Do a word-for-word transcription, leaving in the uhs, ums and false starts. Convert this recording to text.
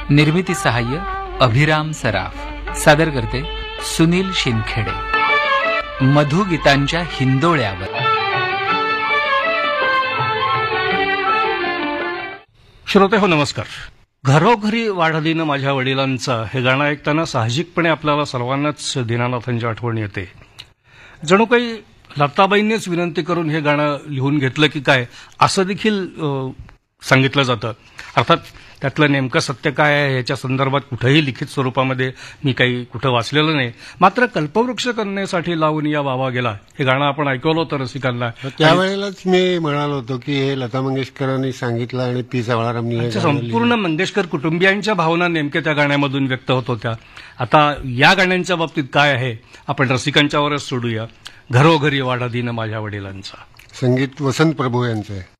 निर्मिती सहाय्य अभिराम सराफ, सादर करते सुनील शिंदखेडे. मधुगीतांच्या हिंदोळ्यावर. श्रोते हो, नमस्कार. घरोघरी वाढा दिन माझ्या वडिलांचा हे गाणं ऐकताना साहजिकपणे आपल्याला सर्वांनाच दीनानाथांची आठवण येते. जणू काही लताबाईंनीच विनंती करून हे गाणं लिहून घेतलं की काय असं देखील सांगितलं जातं. अर्थात त्यातलं नेमकं सत्य काय आहे याच्या संदर्भात कुठेही लिखित स्वरूपामध्ये मी काही कुठं वाचलेलं नाही. मात्र कल्पवृक्ष कन्येसाठी लावून या बाबा गेला हे गाणं आपण ऐकवलं होतं रसिकांना. त्यावेळेलाच मी म्हणालो होतो की हे लता मंगेशकरांनी सांगितलं आणि पी सवाळारामनी. संपूर्ण मंगेशकर कुटुंबियांच्या भावना नेमक्या त्या गाण्यामधून व्यक्त होत होत्या. आता या गाण्यांच्या बाबतीत काय आहे आपण रसिकांच्यावरच सोडूया. घरोघरी वाढा दिन माझ्या वडिलांचा. संगीत वसंत प्रभू यांचं आहे.